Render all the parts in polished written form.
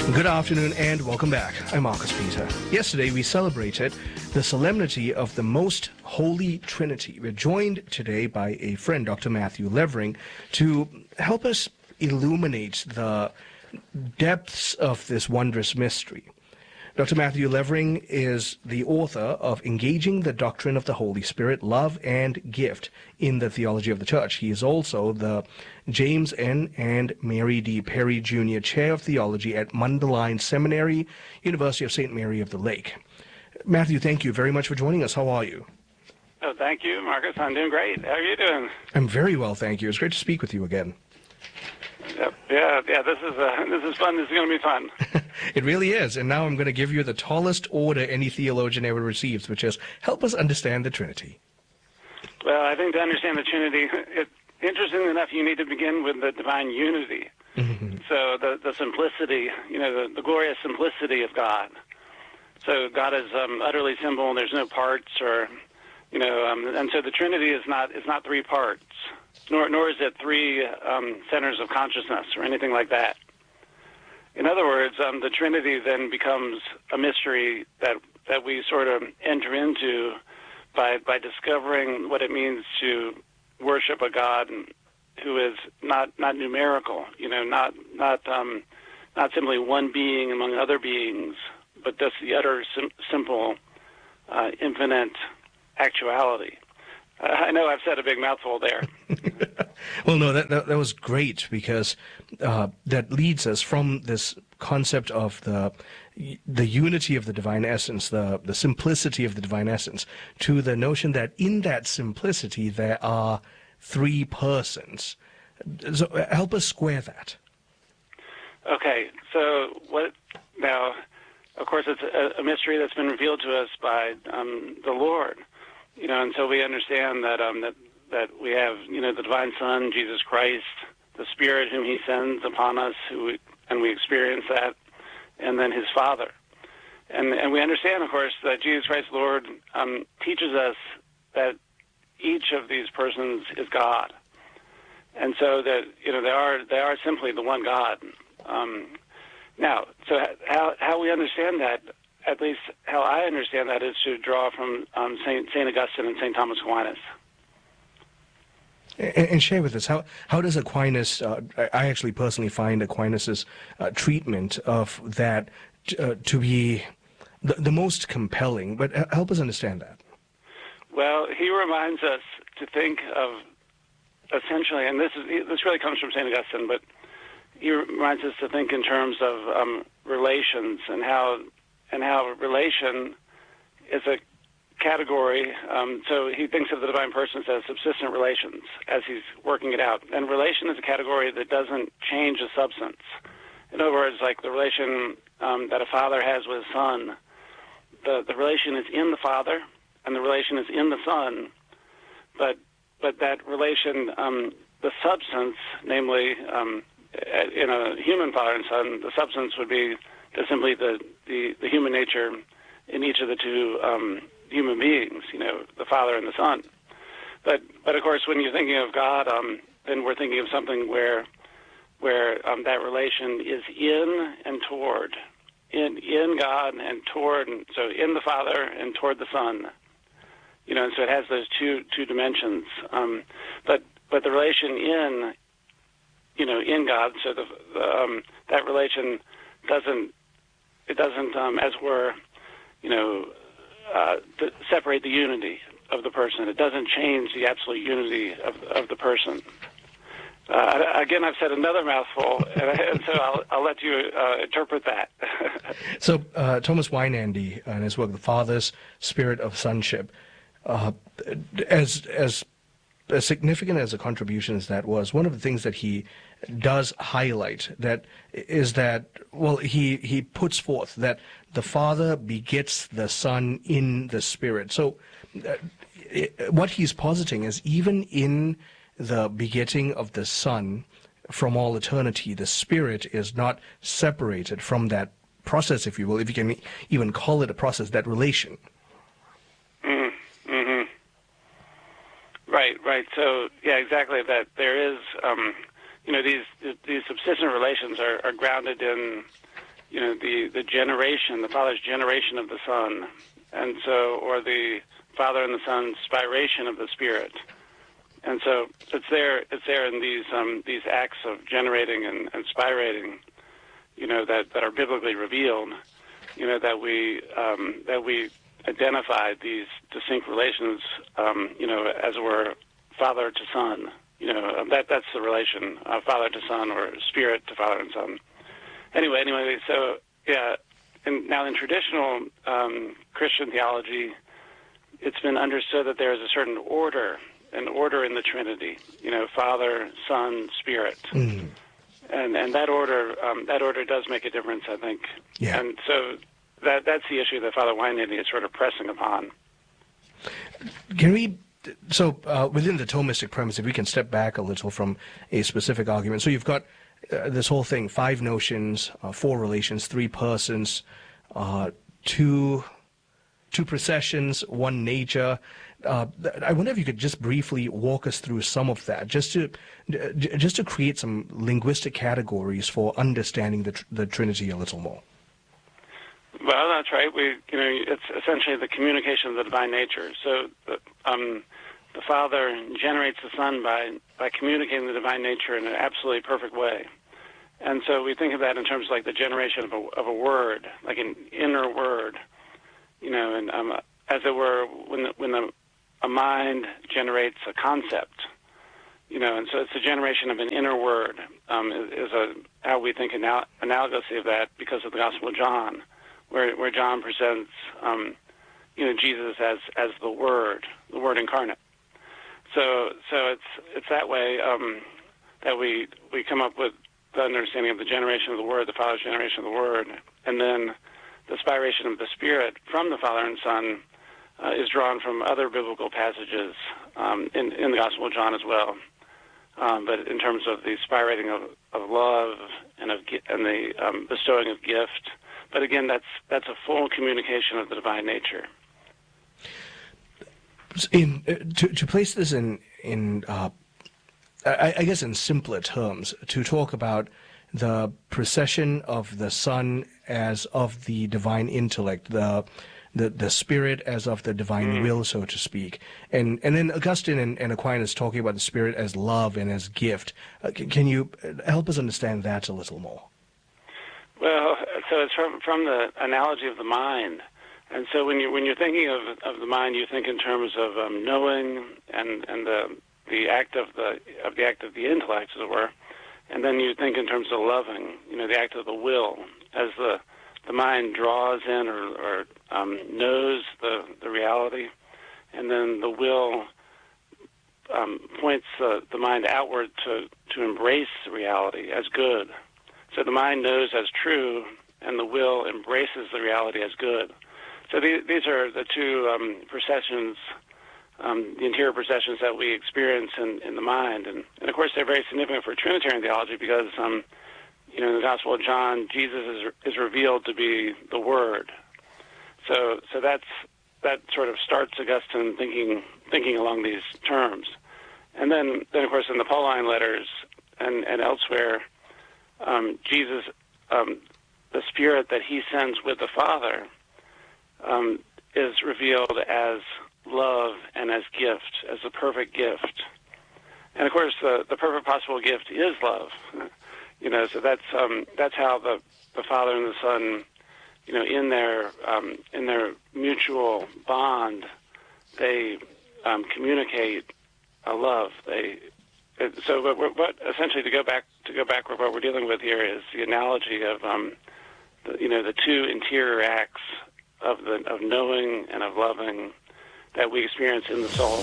Good afternoon and welcome back. I'm Marcus Peter. Yesterday we celebrated the solemnity of the Most Holy Trinity. We're joined today by a friend, Dr. Matthew Levering, to help us illuminate the depths of this wondrous mystery. Dr. Matthew Levering is the author of Engaging the Doctrine of the Holy Spirit, Love and Gift in the Theology of the Church. He is also the James N. and Mary D. Perry Jr. Chair of Theology at Mundelein Seminary, University of St. Mary of the Lake. Matthew, thank you very much for joining us. How are you? Oh, thank you, Marcus. I'm doing great. How are you doing? I'm very well, thank you. It's great to speak with you again. Yep. Yeah. This is fun. This is going to be fun. It really is. And now I'm going to give you the tallest order any theologian ever receives, which is help us understand the Trinity. Well, I think to understand the Trinity, interestingly enough, you need to begin with the divine unity. Mm-hmm. So the simplicity, the glorious simplicity of God. So God is utterly simple. There's no parts, and so the Trinity is not three parts. Nor is it three centers of consciousness or anything like that. In other words, the Trinity then becomes a mystery that we sort of enter into by discovering what it means to worship a God who is not numerical, not simply one being among other beings, but just the utter simple, infinite actuality. I know I've said a big mouthful there. Well, no, that was great because that leads us from this concept of the unity of the divine essence, the simplicity of the divine essence, to the notion that in that simplicity there are three persons. So help us square that. Okay, so now, of course, it's a mystery that's been revealed to us by the Lord. And so we understand that that we have, the divine Son, Jesus Christ, the Spirit whom He sends upon us, and we experience that, and then His Father. And we understand, of course, that Jesus Christ, Lord, teaches us that each of these persons is God, and so that they are simply the one God. Now, so how we understand that. At least how I understand that is to draw from Saint Augustine and Saint Thomas Aquinas. And share with us, how does Aquinas, I actually personally find Aquinas' treatment of that to be the most compelling, but help us understand that. Well, he reminds us to think of, essentially, and this really comes from Saint Augustine, but he reminds us to think in terms of relations and how relation is a category. So he thinks of the divine persons as subsistent relations as he's working it out. And relation is a category that doesn't change the substance. In other words, like the relation that a father has with his son, the relation is in the father and the relation is in the son. But that relation, the substance, namely in a human father and son, the substance would be simply the human nature in each of the two human beings, the Father and the Son. But of course, when you're thinking of God, then we're thinking of something where that relation is in and toward, in God and toward, so in the Father and toward the Son. And so it has those two dimensions. But the relation in God, so that relation doesn't, as it were, separate the unity of the person. It doesn't change the absolute unity of the person. Again, I've said another mouthful, and so I'll let you interpret that. So Thomas Weinandy, in his work, The Father's Spirit of Sonship, as significant as a contribution as that was, one of the things that he does highlight is that he puts forth that the Father begets the Son in the Spirit. So what he's positing is even in the begetting of the Son from all eternity, the Spirit is not separated from that process, if you will, if you can even call it a process, that relation. Mm-hmm. Right. So, yeah, exactly. That there is, these subsistent relations are grounded in the generation, the Father's generation of the Son, and so, or the Father and the Son's spiration of the Spirit. And so it's there in these acts of generating and spirating, that are biblically revealed, that we identify these distinct relations, as it were, Father to Son. That's the relation, Father to Son, or Spirit to Father and Son. Anyway, so yeah, and now in traditional Christian theology, it's been understood that there is a certain order, an order in the Trinity. Father, Son, Spirit, and that order does make a difference, I think. Yeah. And so that's the issue that Father Weinandy is sort of pressing upon. Can we? So within the Thomistic premise, if we can step back a little from a specific argument. So you've got this whole thing: 5 notions, 4 relations, 3 persons, 2 processions, 1 nature. I wonder if you could just briefly walk us through some of that, just to create some linguistic categories for understanding the Trinity a little more. Well, that's right. It's essentially the communication of the divine nature. So the Father generates the Son by communicating the divine nature in an absolutely perfect way. And so we think of that in terms of like the generation of a word, like an inner word, and as it were, when a mind generates a concept, and so it's a generation of an inner word, how we think analogously of that because of the Gospel of John, where John presents, Jesus as the Word incarnate. So it's that way that we come up with the understanding of the generation of the Word, the Father's generation of the Word, and then the spiration of the Spirit from the Father and Son is drawn from other biblical passages in the Gospel of John as well. But in terms of the spirating of love and the bestowing of gift, but again, that's a full communication of the divine nature. To place this in I guess in simpler terms, to talk about the procession of the Son as of the divine intellect, the Spirit as of the divine will, so to speak, and then Augustine and Aquinas talking about the Spirit as love and as gift. Can you help us understand that a little more? Well, so it's from the analogy of the mind, and so when you're thinking of the mind, you think in terms of knowing and the act of the intellect, as it were, and then you think in terms of loving, the act of the will, as the mind draws in or knows the reality, and then the will points the mind outward to embrace the reality as good. So the mind knows as true, and the will embraces the reality as good. So these are the 2 processions, the interior processions that we experience in the mind. And of course, they're very significant for Trinitarian theology because, in the Gospel of John, Jesus is revealed to be the Word. So that sort of starts Augustine thinking along these terms. And then of course, in the Pauline letters and elsewhere, Jesus, the Spirit that he sends with the Father, is revealed as love and as gift, as the perfect gift. And of course, the perfect possible gift is love. So that's how the Father and the Son, in their mutual bond, they communicate a love. So what essentially to go back with what we're dealing with here is the analogy of the 2 interior acts of knowing and of loving that we experience in the soul.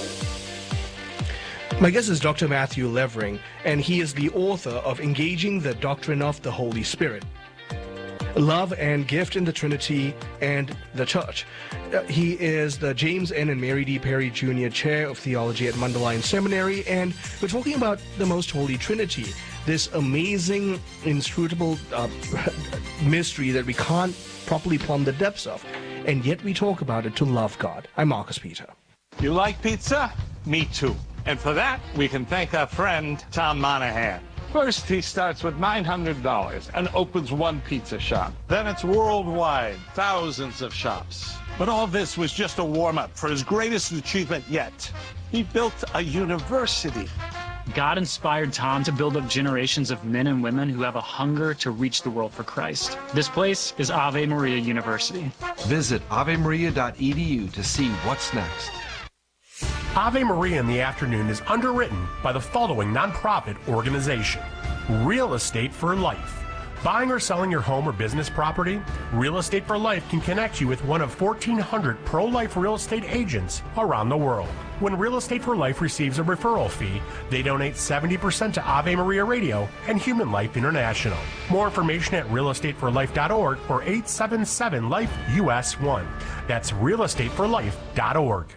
My guest is Dr. Matthew Levering, and he is the author of Engaging the Doctrine of the Holy Spirit, Love and Gift in the Trinity and the Church. He is the James N. and Mary D. Perry Jr. Chair of Theology at Mundelein Seminary, and we're talking about the Most Holy Trinity, this amazing, inscrutable mystery that we can't properly plumb the depths of, and yet we talk about it to love God. I'm Marcus Peter. You like pizza? Me too. And for that, we can thank our friend Tom Monahan. First, he starts with $900 and opens one pizza shop. Then it's worldwide, thousands of shops. But all this was just a warm-up for his greatest achievement yet. He built a university. God inspired Tom to build up generations of men and women who have a hunger to reach the world for Christ. This place is Ave Maria University. Visit avemaria.edu to see what's next. Ave Maria in the Afternoon is underwritten by the following nonprofit organization: Real Estate for Life. Buying or selling your home or business property? Real Estate for Life can connect you with one of 1,400 pro-life real estate agents around the world. When Real Estate for Life receives a referral fee, they donate 70% to Ave Maria Radio and Human Life International. More information at realestateforlife.org or 877-LIFE-US1. That's realestateforlife.org.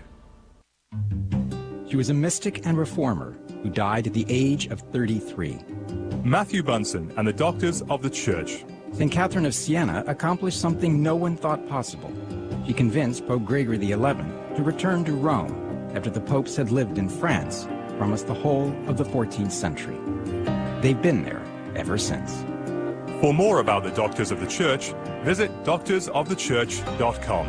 He was a mystic and reformer who died at the age of 33. Matthew Bunson and the Doctors of the Church. St. Catherine of Siena accomplished something no one thought possible. She convinced Pope Gregory XI to return to Rome after the popes had lived in France for almost the whole of the 14th century. They've been there ever since. For more about the Doctors of the Church, visit doctorsofthechurch.com.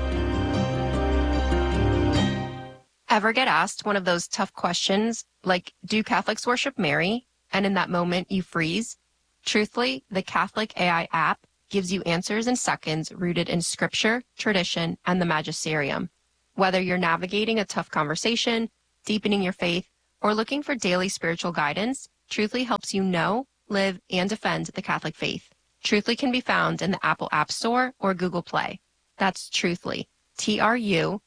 Ever get asked one of those tough questions like, do Catholics worship Mary? And in that moment you freeze? Truthfully, the Catholic AI app gives you answers in seconds rooted in scripture, tradition, and the magisterium. Whether you're navigating a tough conversation, deepening your faith, or looking for daily spiritual guidance, Truthfully helps you know, live, and defend the Catholic faith. Truthfully can be found in the Apple App Store or Google Play. That's Truthfully, Truthly.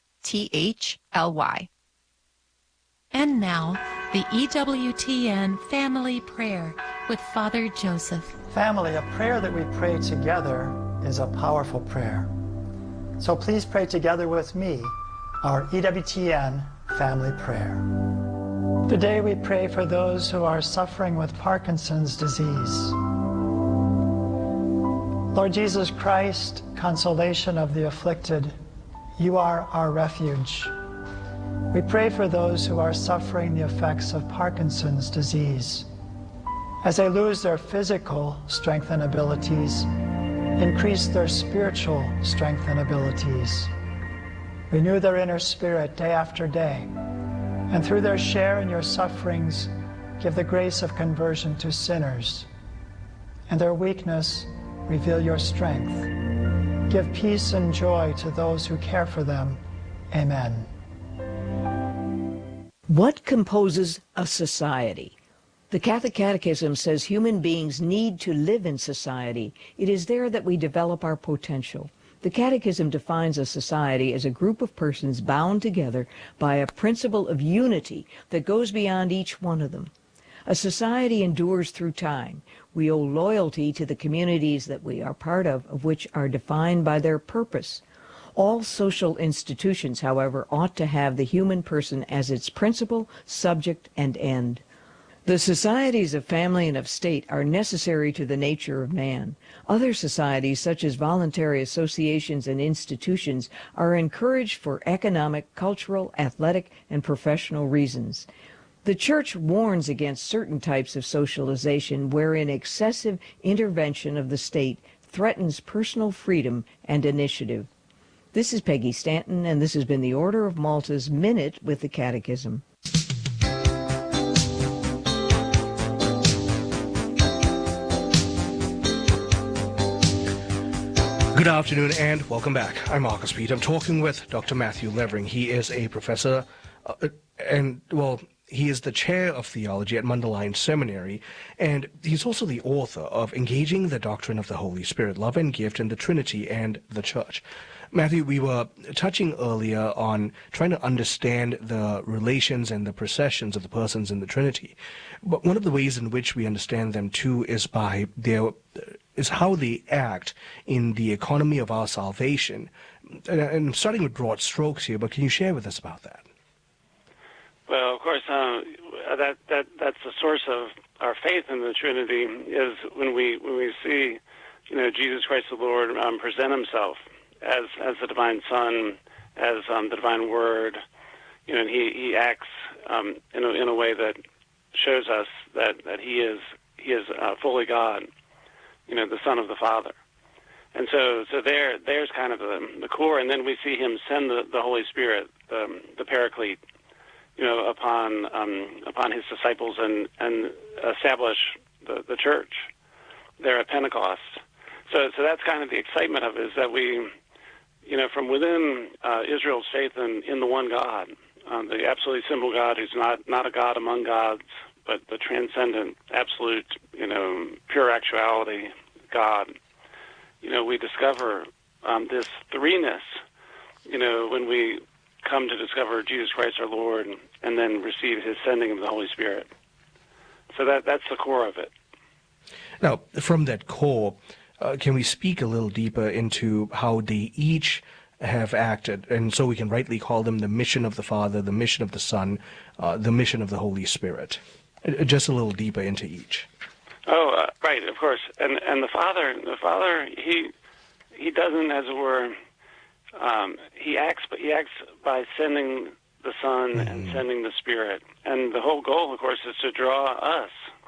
And now, the EWTN Family Prayer with Father Joseph. Family, a prayer that we pray together is a powerful prayer. So please pray together with me our EWTN Family Prayer. Today we pray for those who are suffering with Parkinson's disease. Lord Jesus Christ, consolation of the afflicted, you are our refuge. We pray for those who are suffering the effects of Parkinson's disease. As they lose their physical strength and abilities, increase their spiritual strength and abilities. Renew their inner spirit day after day, and through their share in your sufferings, give the grace of conversion to sinners. And their weakness, reveal your strength. Give peace and joy to those who care for them. Amen. What composes a society? The Catholic Catechism says human beings need to live in society. It is there that we develop our potential. The Catechism defines a society as a group of persons bound together by a principle of unity that goes beyond each one of them. A society endures through time. We owe loyalty to the communities that we are part of which are defined by their purpose. All social institutions, however, ought to have the human person as its principal, subject, and end. The societies of family and of state are necessary to the nature of man. Other societies, such as voluntary associations and institutions, are encouraged for economic, cultural, athletic, and professional reasons. The Church warns against certain types of socialization wherein excessive intervention of the state threatens personal freedom and initiative. This is Peggy Stanton, and this has been the Order of Malta's Minute with the Catechism. Good afternoon and welcome back. I'm Marcus Pete. I'm talking with Dr. Matthew Levering. He is a professor he is the chair of theology at Mundelein Seminary, and he's also the author of Engaging the Doctrine of the Holy Spirit, Love and Gift in the Trinity and the Church. Matthew, we were touching earlier on trying to understand the relations and the processions of the persons in the Trinity. But one of the ways in which we understand them too is is how they act in the economy of our salvation. And I'm starting with broad strokes here, but can you share with us about that? Well, of course, that's the source of our faith in the Trinity is when we see, Jesus Christ the Lord present Himself as the divine Son, as the divine Word. And He acts in a way that shows us that He is he is fully God, the Son of the Father. And so there's kind of the core, and then we see him send the Holy Spirit, the Paraclete, upon his disciples and establish the church there at Pentecost. So that's kind of the excitement of it, is that we, from within Israel's faith in the one God, the absolutely simple God who's not a God among gods, but the transcendent, absolute, pure actuality God. We discover this threeness, when we come to discover Jesus Christ our Lord and then receive his sending of the Holy Spirit. So that's the core of it. Now, from that core, can we speak a little deeper into how they each have acted, and so we can rightly call them the mission of the Father, the mission of the Son, the mission of the Holy Spirit? Just a little deeper into each. Oh, right, of course. And the Father, he doesn't, as it were, he acts by sending the Son and sending the Spirit. And the whole goal, of course, is to draw us,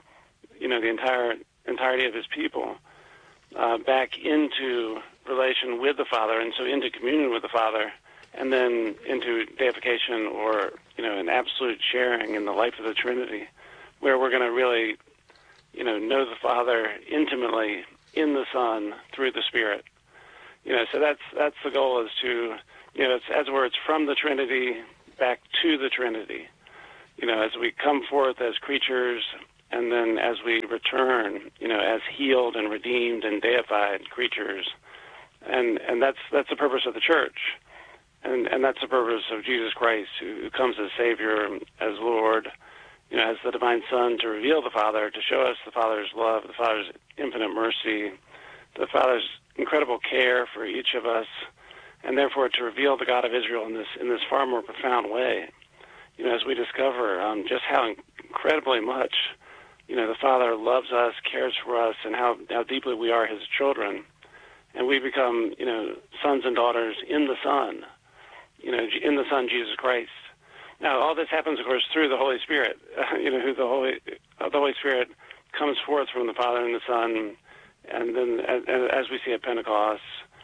the entirety of his people, back into relation with the Father, and so into communion with the Father, and then into deification, or an absolute sharing in the life of the Trinity, where we're going to really, know the Father intimately in the Son through the Spirit. So that's the goal, is to, it's as it were, it's from the Trinity back to the Trinity. As we come forth as creatures, and then as we return, as healed and redeemed and deified creatures. And that's the purpose of the church. And that's the purpose of Jesus Christ, who comes as Savior, as Lord, as the divine Son, to reveal the Father, to show us the Father's love, the Father's infinite mercy, the Father's incredible care for each of us, and therefore to reveal the God of Israel in this far more profound way. As we discover just how incredibly much, the Father loves us, cares for us, and how deeply we are his children. And we become, sons and daughters in the Son, in the Son, Jesus Christ. Now, all this happens, of course, through the Holy Spirit, who the Holy Spirit comes forth from the Father and the Son, and then, as we see at Pentecost,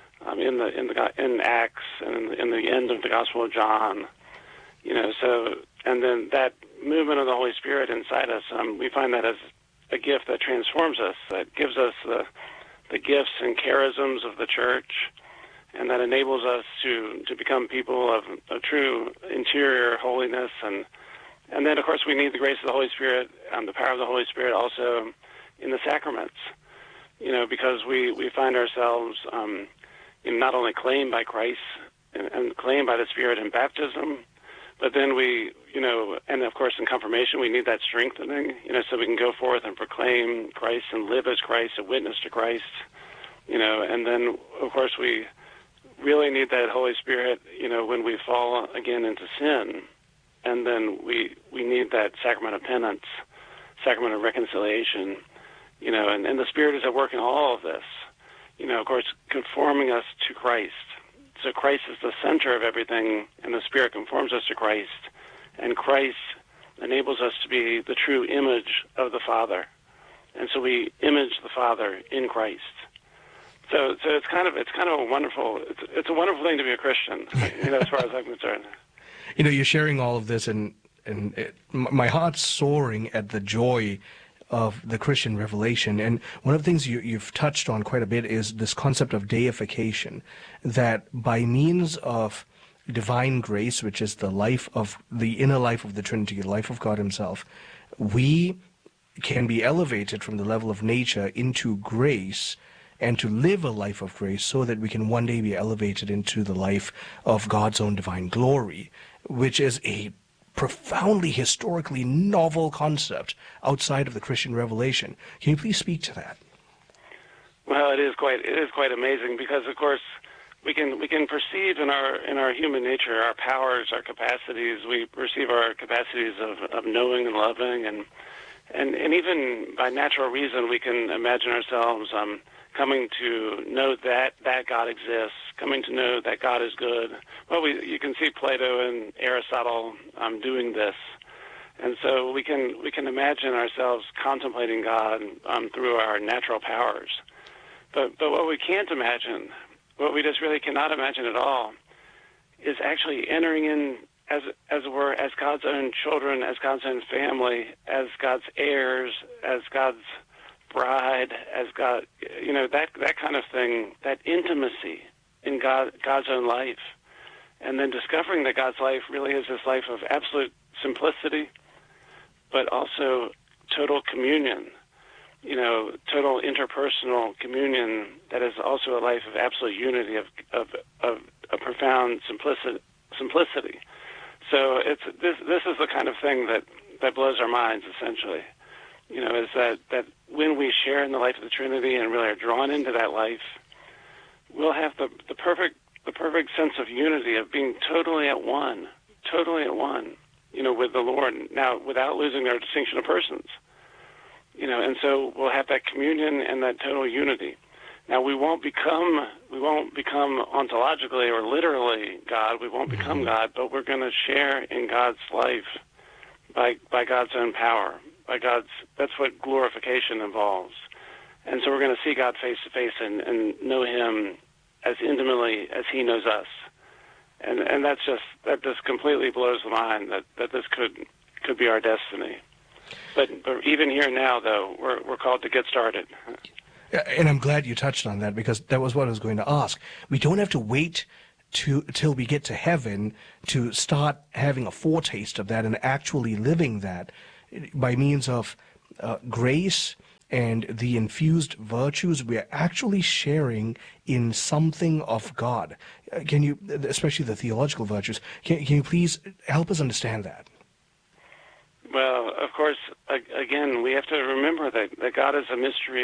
in Acts, and in the end of the Gospel of John, and then that movement of the Holy Spirit inside us, we find that as a gift that transforms us, that gives us the gifts and charisms of the church, and that enables us to become people of true interior holiness. And then, of course, we need the grace of the Holy Spirit, the power of the Holy Spirit also in the sacraments, because we find ourselves not only claimed by Christ and claimed by the Spirit in baptism, but then we, and of course in confirmation, we need that strengthening, so we can go forth and proclaim Christ and live as Christ, a witness to Christ, and then, of course, we really need that Holy Spirit, when we fall again into sin, and then we need that sacrament of penance, sacrament of reconciliation, and the Spirit is at work in all of this, of course, conforming us to Christ. So Christ is the center of everything, and the Spirit conforms us to Christ, and Christ enables us to be the true image of the Father, and so we image the Father in Christ. So it's kind of a wonderful thing to be a Christian, as far as I'm concerned. You're sharing all of this, and my heart's soaring at the joy of the Christian revelation. And one of the things you've touched on quite a bit is this concept of deification, that by means of divine grace, which is the inner life of the Trinity, the life of God himself, we can be elevated from the level of nature into grace, and to live a life of grace, so that we can one day be elevated into the life of God's own divine glory, which is a profoundly historically novel concept outside of the Christian revelation. Can you please speak to that? Well, it is quite amazing, because of course we can perceive in our human nature our powers, our capacities. We perceive our capacities of knowing and loving, and even by natural reason we can imagine ourselves coming to know that God exists, coming to know that God is good. Well, you can see Plato and Aristotle doing this. And so we can imagine ourselves contemplating God through our natural powers. But what we can't imagine, what we just really cannot imagine at all, is actually entering in as it were, as God's own children, as God's own family, as God's heirs, as God's bride, as God, that kind of thing, that intimacy in God's own life. And then discovering that God's life really is this life of absolute simplicity, but also total communion, total interpersonal communion that is also a life of absolute unity, of a profound simplicity. So this is the kind of thing that blows our minds, essentially. Is that when we share in the life of the Trinity and really are drawn into that life, we'll have the perfect sense of unity, of being totally at one, with the Lord. Now, without losing our distinction of persons, and so we'll have that communion and that total unity. Now, we won't become ontologically or literally God. We won't become God, but we're going to share in God's life by God's own power. That's what glorification involves. And so we're going to see God face to face and know Him as intimately as He knows us. And that just completely blows the mind that this could be our destiny. But even here now, though, we're called to get started. And I'm glad you touched on that, because that was what I was going to ask. We don't have to wait till we get to heaven to start having a foretaste of that and actually living that by means of grace and the infused virtues. We are actually sharing in something of God. Can you, especially the theological virtues, can you please help us understand that? Well, of course, again, we have to remember that God is a mystery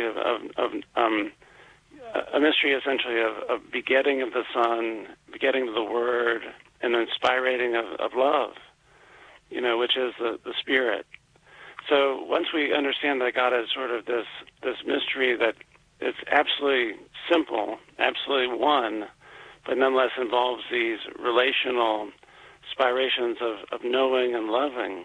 a mystery essentially of begetting of the Son, begetting of the Word, and inspiring of love, which is the Spirit. So once we understand that God is sort of this mystery that is absolutely simple, absolutely one, but nonetheless involves these relational spirations of knowing and loving,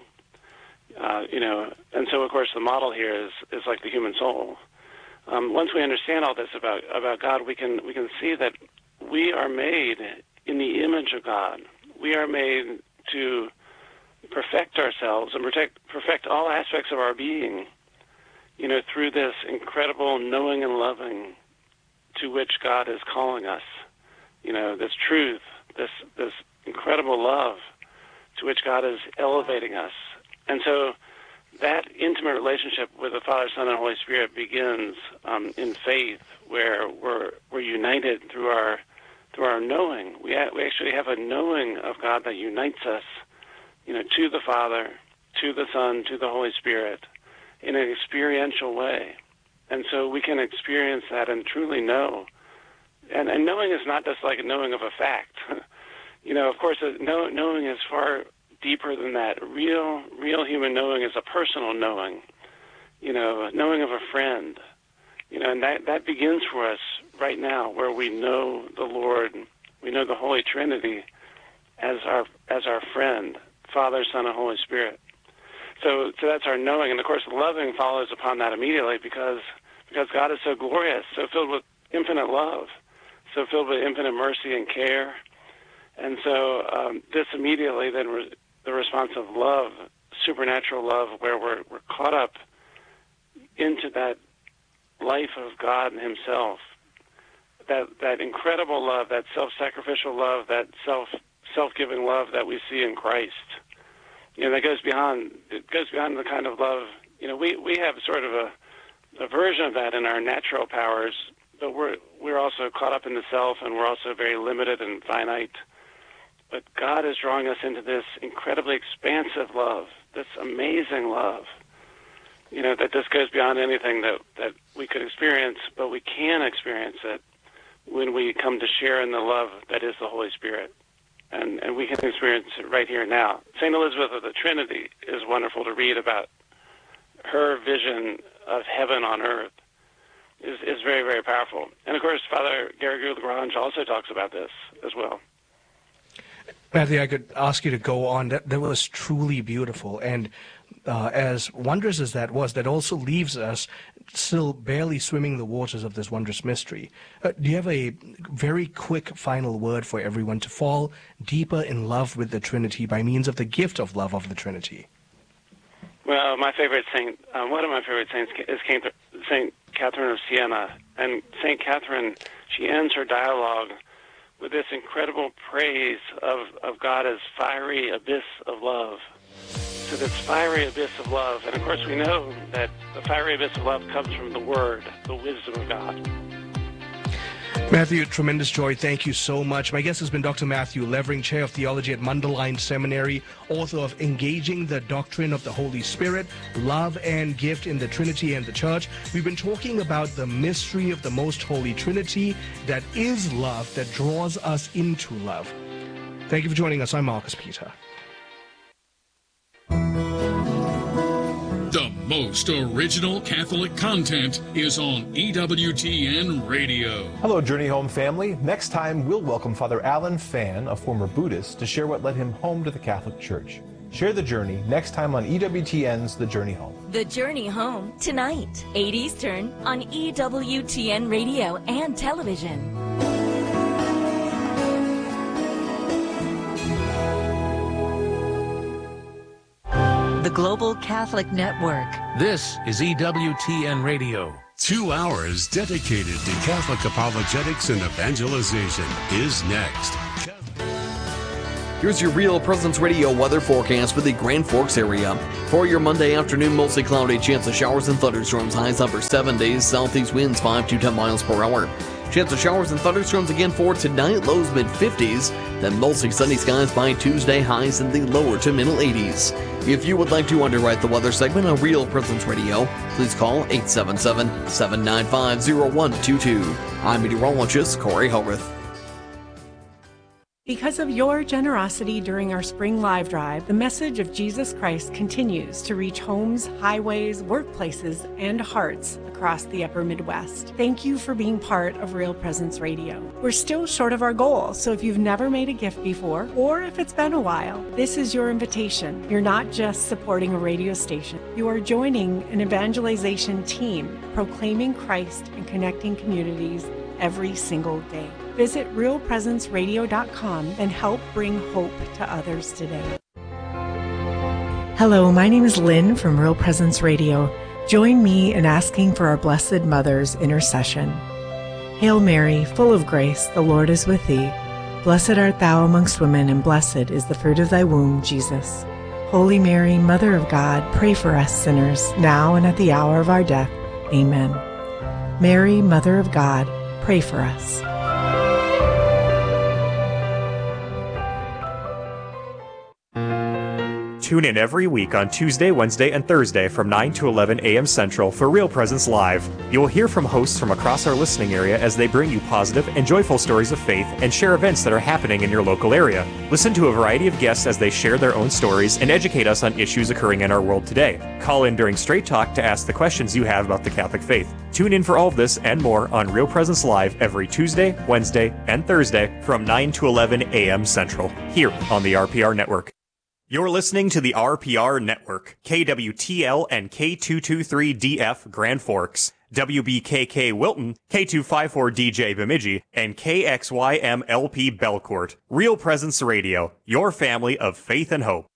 and so of course the model here is like the human soul. Once we understand all this about God, we can see that we are made in the image of God. We are made to perfect ourselves and perfect all aspects of our being, through this incredible knowing and loving to which God is calling us. This truth, this incredible love to which God is elevating us. And so that intimate relationship with the Father, Son, and Holy Spirit begins in faith, where we're united through our knowing. We actually have a knowing of God that unites us, to the Father, to the Son, to the Holy Spirit, in an experiential way. And so we can experience that and truly know. And knowing is not just like a knowing of a fact. Of course, knowing is far deeper than that. Real human knowing is a personal knowing, knowing of a friend, and that begins for us right now, where we know the Lord, we know the Holy Trinity as our friend, Father, Son, and Holy Spirit. So that's our knowing, and of course loving follows upon that immediately, because God is so glorious, so filled with infinite love, so filled with infinite mercy and care. And so this immediately then the response of love, supernatural love, where we're caught up into that life of God Himself, that incredible love, that self-sacrificial love, that self-giving love that we see in Christ. That goes beyond the kind of love. We have sort of a version of that in our natural powers, but we're also caught up in the self, and we're also very limited and finite. But God is drawing us into this incredibly expansive love, this amazing love, that just goes beyond anything that we could experience, but we can experience it when we come to share in the love that is the Holy Spirit. And we can experience it right here now. St. Elizabeth of the Trinity is wonderful to read about. Her vision of heaven on earth is very, very powerful. And of course, Father Garrigou-Lagrange also talks about this as well. Matthew, I could ask you to go on. That was truly beautiful. And as wondrous as that was, that also leaves us still barely swimming the waters of this wondrous mystery. Do you have a very quick final word for everyone to fall deeper in love with the Trinity by means of the gift of love of the Trinity? Well, my favorite saint, one of my favorite saints is St. Catherine of Siena. And St. Catherine, she ends her dialogue with this incredible praise of God as fiery abyss of love. So this fiery abyss of love. And of course we know that the fiery abyss of love comes from the Word, the wisdom of God. Matthew, tremendous joy. Thank you so much. My guest has been Dr. Matthew Levering, Chair of Theology at Mundelein Seminary, author of Engaging the Doctrine of the Holy Spirit, Love and Gift in the Trinity and the Church. We've been talking about the mystery of the Most Holy Trinity that is love, that draws us into love. Thank you for joining us. I'm Marcus Peter. The most original Catholic content is on EWTN Radio. Hello, Journey Home family. Next time, we'll welcome Father Alan Fan, a former Buddhist, to share what led him home to the Catholic Church. Share the journey next time on EWTN's The Journey Home. The Journey Home, tonight, 8 Eastern, on EWTN Radio and television. The Global Catholic Network. This is EWTN Radio. 2 hours dedicated to Catholic apologetics and evangelization is next. Here's your Real Presence Radio weather forecast for the Grand Forks area. For your Monday afternoon, mostly cloudy, chance of showers and thunderstorms, highs upper 70s, southeast winds 5 to 10 miles per hour. Chance of showers and thunderstorms again for tonight, lows mid-50s, then mostly sunny skies by Tuesday, highs in the lower to middle 80s. If you would like to underwrite the weather segment on Real Presence Radio, please call 877-795-0122. I'm meteorologist Corey Hogarth. Because of your generosity during our spring live drive, the message of Jesus Christ continues to reach homes, highways, workplaces, and hearts across the upper Midwest. Thank you for being part of Real Presence Radio. We're still short of our goal, so if you've never made a gift before, or if it's been a while, this is your invitation. You're not just supporting a radio station. You are joining an evangelization team, proclaiming Christ and connecting communities every single day. Visit realpresenceradio.com and help bring hope to others today. Hello, my name is Lynn from Real Presence Radio. Join me in asking for our Blessed Mother's intercession. Hail Mary, full of grace, the Lord is with thee. Blessed art thou amongst women, and blessed is the fruit of thy womb, Jesus. Holy Mary, Mother of God, pray for us sinners, now and at the hour of our death. Amen. Mary, Mother of God, pray for us. Tune in every week on Tuesday, Wednesday, and Thursday from 9 to 11 a.m. Central for Real Presence Live. You will hear from hosts from across our listening area as they bring you positive and joyful stories of faith and share events that are happening in your local area. Listen to a variety of guests as they share their own stories and educate us on issues occurring in our world today. Call in during Straight Talk to ask the questions you have about the Catholic faith. Tune in for all of this and more on Real Presence Live every Tuesday, Wednesday, and Thursday from 9 to 11 a.m. Central, here on the RPR Network. You're listening to the RPR Network, KWTL and K223DF Grand Forks, WBKK Wilton, K254DJ Bemidji, and KXYMLP Belcourt. Real Presence Radio, your family of faith and hope.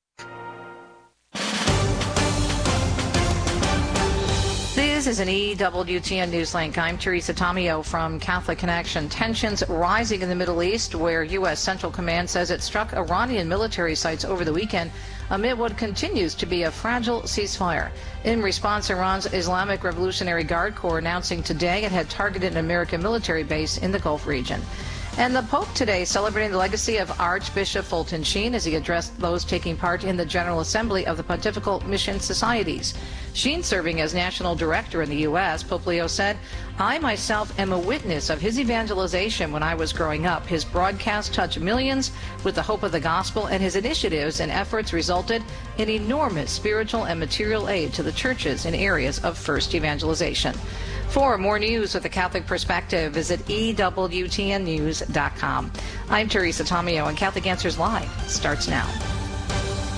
This is an EWTN Newslink. I'm Teresa Tomeo from Catholic Connection. Tensions rising in the Middle East, where U.S. Central Command says it struck Iranian military sites over the weekend amid what continues to be a fragile ceasefire. In response, Iran's Islamic Revolutionary Guard Corps announcing today it had targeted an American military base in the Gulf region. And the Pope today celebrating the legacy of Archbishop Fulton Sheen as he addressed those taking part in the General Assembly of the Pontifical Mission Societies. Sheen serving as national director in the U.S., Pope Leo said, "I myself am a witness of his evangelization when I was growing up. His broadcasts touched millions with the hope of the gospel, and his initiatives and efforts resulted in enormous spiritual and material aid to the churches in areas of first evangelization." For more news with a Catholic perspective, visit EWTNnews.com. I'm Teresa Tomeo, and Catholic Answers Live starts now.